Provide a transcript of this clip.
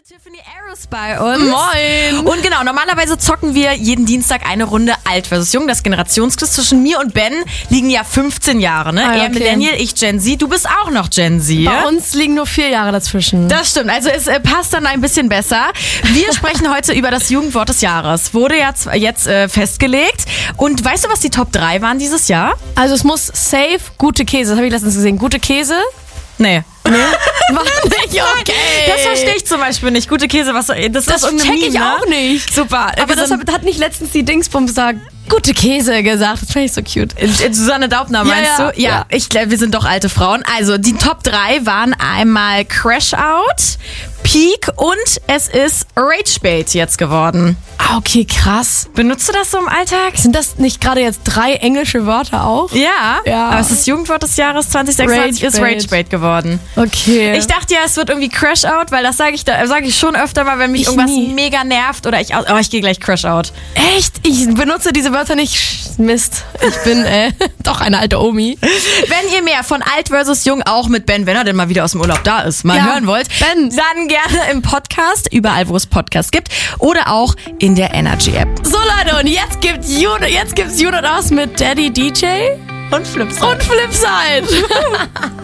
Tiffany Arrows bei uns. Moin. Und genau, normalerweise zocken wir jeden Dienstag eine Runde Alt versus Jung. Das Generationsquiz zwischen mir und Ben liegen ja 15 Jahre, ne? Ah, Er okay. Millennial, ich Gen Z. Du bist auch noch Gen Z. Bei uns liegen nur 4 Jahre dazwischen. Das stimmt, also es passt dann ein bisschen besser. Wir sprechen heute über das Jugendwort des Jahres. Wurde ja jetzt festgelegt. Und weißt du, was die Top 3 waren dieses Jahr? Also es muss safe gute Käse, das habe ich letztens gesehen. Gute Käse? Nee. War nicht okay. Das verstehe ich zum Beispiel nicht. Gute Käse, was das ist Das irgendein check ich Meme, ne? auch nicht. Super. Aber das hat nicht letztens die Dingsbums da gute Käse gesagt. Das fand ich so cute. Susanne Daubner meinst Ja, du? ja. Ich glaube, wir sind doch alte Frauen. Also die Top 3 waren einmal Crash Out, Peak und es ist Rage Bait jetzt geworden. Ah, okay, krass. Benutzt du das so im Alltag? Sind das nicht gerade jetzt 3 englische Wörter auch? Ja, Ja. aber es ist Jugendwort des Jahres 2026 ist Rage Rage Bait geworden. Okay. Ich dachte ja, es wird irgendwie Crash Out, weil das sage ich schon öfter mal, wenn mich Ich irgendwas nie. mega nervt oder ich gehe gleich Crash Out. Echt? Ich benutze diese Wörter nicht. Mist. Ich bin doch eine alte Omi. Wenn ihr mehr von Alt versus Jung auch mit Ben, wenn er denn mal wieder aus dem Urlaub da ist, mal Ja, hören wollt, Ben. dann gerne im Podcast, überall wo es Podcasts gibt oder auch in der Energy App. So Leute, und jetzt gibt's Juno aus mit Daddy DJ Und Flips. und Flipside.